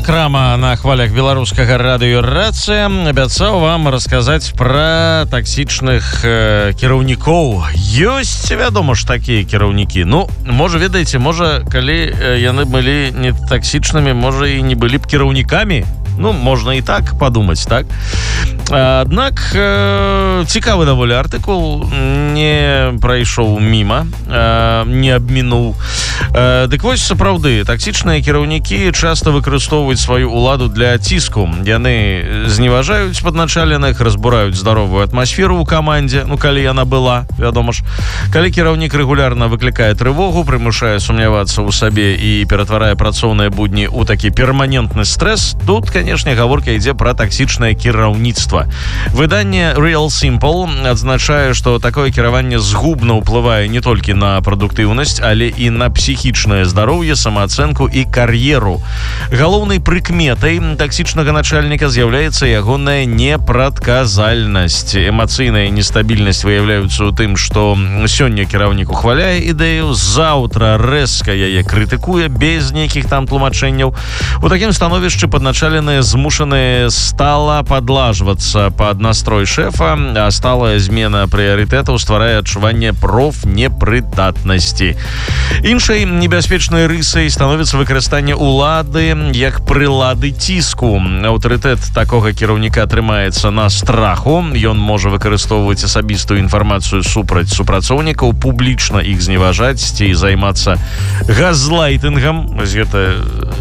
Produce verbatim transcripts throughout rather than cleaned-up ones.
таксама на хвалях беларускага радыё рацыя абяцаў вам расказаць пра таксічных э, кіраўнікоў. Ёсць, вядома ж, такія кіраўнікі. Ну, можа, ведаеце, можа, калі э, яны былі не таксічнымі, можа, і не былі б кіраўнікамі. Ну, можна і так падумаць, так? Аднак э, цікавы даволі артыкул, не прайшоў міма, э, не абмінуў. Э, дык вось, сапраўды, таксічныя кіраўнікі часта выкарыстоўваюць сваю ўладу для ціску. Яны зневажаюць падначаленых, разбураюць здаровую атмасферу ў камандзе, ну, калі яна была, вядома ж. Калі кіраўнік рэгулярна выклікае трывогу, прымушае сумнявацца ў сабе і ператварае працоўныя будні ў такі перманентны стрэс, тут, конечно, гаворка ідзе пра таксічнае кіраўніцтва. Выданне Real Simple адзначае, што такое кіраванне згубна ўплывае не толькі на прадуктыўнасць, але і на псіхічнае здароўе, самаацэнку і кар'еру. Галоўнай прыкметай таксічнага начальніка з'яўляецца ягоная непрадказальнасць. Эмацыйная нестабільнасць выяўляюцца ў тым, што сёння кіраўнік ухваляе ідэю, заўтра рэзка яе крытыкуе без нейкіх там тлумачэнняў. У такім становішчы падначаленыя змушаныя стала падлажвацца пад настрой шэфа, а сталая змена прыярытэтаў стварае адчуванне профнепрыдатнасці. Іншай небяспечнай рысай становіцца выкарыстанне улады як прылады ціску. Аўтарытэт такога кіраўніка трымаецца на страху. Ён можа выкарыстоўваць асабістую інфармацыю супраць супрацоўнікаў, публічна іх зневажаць ці займацца газлайтынгам. Вось гэта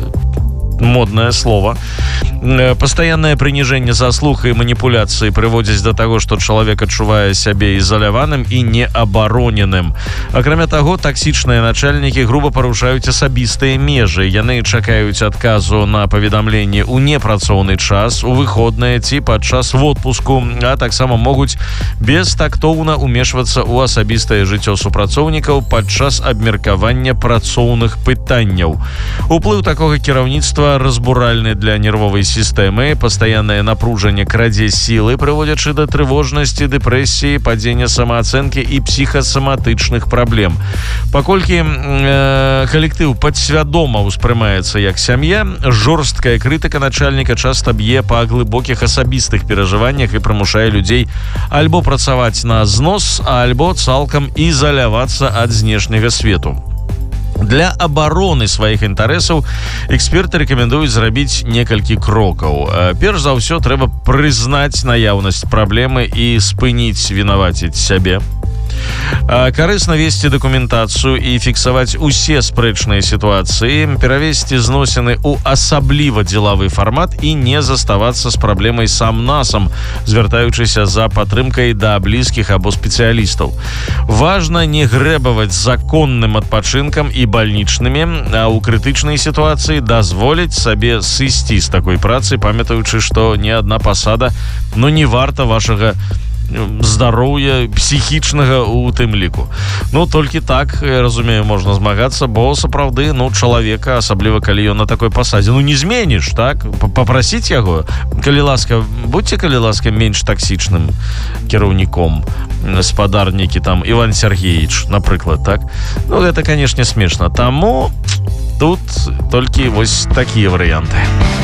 модное слово. Пастаяннае прыніжэнне заслуг і маніпуляцыі прыводзяць да таго, што чалавек адчувае сябе ізаляваным і неабароненым. Акрамя таго, таксічныя начальнікі груба парушаюць асабістыя межы. Яны чакаюць адказу на паведамленні ў непрацоўны час, у выходныя ці падчас водпуску, а таксама могуць бестактоўна ўмешвацца ў асабістае жыццё супрацоўнікаў падчас абмеркавання працоўных пытанняў. Уплыў такога кіраўніцтва разбуральны для нервовай сістэмы, пастаяннае напружанне крадзе сілы, прыводзячы да трывожнасці, дэпрэсіі, падзення самаацэнкі і псіхасаматычных праблем. Паколькі э, калектыў падсвядома ўспрымаецца як сям'я, жорсткая крытыка начальніка часта б'е па глыбокіх асабістых перажываннях і прымушае людзей альбо працаваць на знос, альбо цалкам ізалявацца ад знешняга свету. Для абароны сваіх інтарэсаў эксперты рэкамендуюць зрабіць некалькі крокаў. Перш за ўсё, трэба прызнаць наяўнасць праблемы і спыніць вінаваціць сябе. Карысна весці дакументацыю і фіксаваць усе спрэчныя сітуацыі, перавесці зносіны ў асабліва дзелавы фармат і не заставацца з праблемай сам-насам, звяртаючыся за падтрымкай да блізкіх або спецыялістаў. Важна не грэбаваць законным адпачынкам і бальнічнымі, а ў крытычнай сітуацыі дазволіць сабе сысці з такой працы, памятаючы, што ні адна пасада, ну, не варта вашага здароўя псіхічнага ў тым ліку. Ну, толькі так, я разумею, можна змагацца, бо сапраўды, ну, чалавека, асабліва калі ён на такой пасадзе, ну, не зменіш, так? Папрасіць яго, калі ласка, будьце, калі ласка, менш таксічным кіраўніком, спадар нейкі там Іван Сергеевич, напрыклад, так? Ну, гэта, канешне, смешна. Таму тут толькі вось такія варыянты.